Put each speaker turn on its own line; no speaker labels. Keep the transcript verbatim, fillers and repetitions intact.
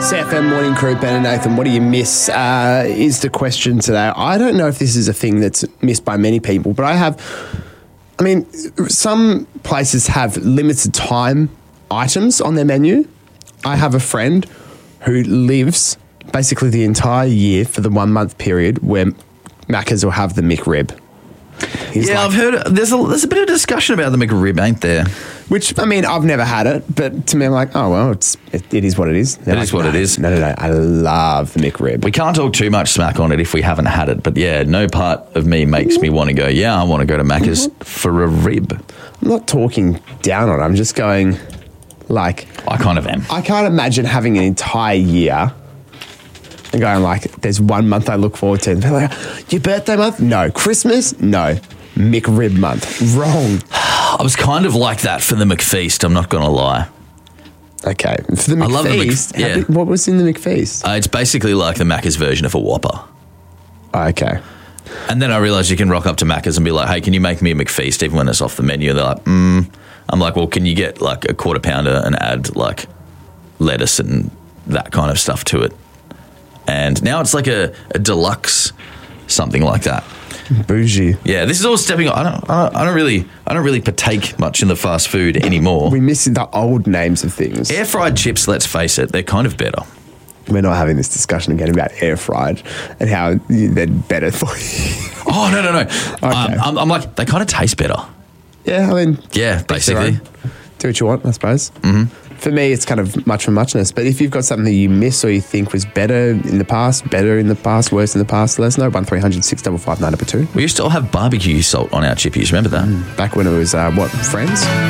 C F M Morning Crew, Ben and Nathan, what do you miss uh, is the question today. I don't know if this is a thing that's missed by many people, but I have, I mean, some places have limited time items on their menu. I have a friend who lives basically the entire year for the one month period where Macca's will have the McRib. He's
yeah,
like,
I've heard there's a there's a bit of discussion about the McRib, ain't there?
Which, I mean, I've never had it, but to me, I'm like, oh, well, it's, it, it is what it is. They're
It
like,
is what
no,
it is.
No, no, no. I love the McRib.
We can't talk too much smack on it if we haven't had it, but yeah, no part of me makes me want to go, yeah, I want to go to Macca's for a rib.
I'm not talking down on it. I'm just going, like,
I kind of am.
I can't imagine having an entire year and going, like, there's one month I look forward to. And they're like, your birthday month? No. Christmas? No. McRib month. Wrong.
I was kind of like that for the McFeast, I'm not going to lie.
Okay. For the McFeast,
I love the Mc- yeah.
how big- what was in the McFeast?
Uh, it's basically like the Macca's version of a Whopper.
Oh, okay.
And then I realised you can rock up to Macca's and be like, hey, can you make me a McFeast even when it's off the menu? They're like, mm. I'm like, well, can you get like a quarter pounder and add like lettuce and that kind of stuff to it? And now it's like a, a deluxe something like that.
Bougie.
Yeah, this is all stepping up. I don't, I don't, I don't really, I don't really partake much in the fast food anymore.
We miss the old names of things.
Air fried chips, let's face it, they're kind of better.
We're not having this discussion again about air fried and how they're better for you.
Oh, no, no, no.
Okay.
Um, I'm, I'm like, they kind of taste better.
Yeah, I mean,
Yeah, basically.
do what you want, I suppose.
Mm-hmm.
For me, it's kind of much for muchness. But if you've got something that you miss or you think was better in the past, better in the past, worse in the past, let us know. one three hundred six five five nine two.
We used to all have barbecue salt on our chippies. Remember that?
Back when it was, uh, what, Friends?